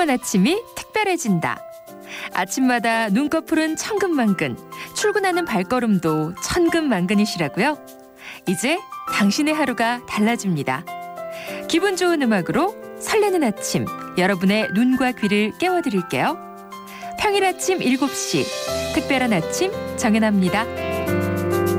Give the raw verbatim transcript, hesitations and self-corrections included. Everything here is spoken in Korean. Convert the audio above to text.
푸짐한 아침이 특별해진다. 아침마다 눈꺼풀은 천근만근, 출근하는 발걸음도 천근만근이시라고요? 이제 당신의 하루가 달라집니다. 기분 좋은 음악으로 설레는 아침, 여러분의 눈과 귀를 깨워드릴게요. 평일 아침 일곱 시, 특별한 아침 정연아입니다.